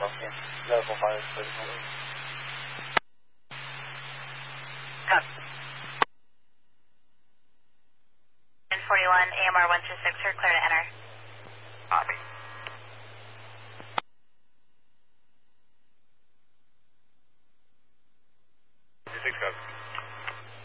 Okay. Level 5, please. 41, AMR 126, clear to enter. Copy.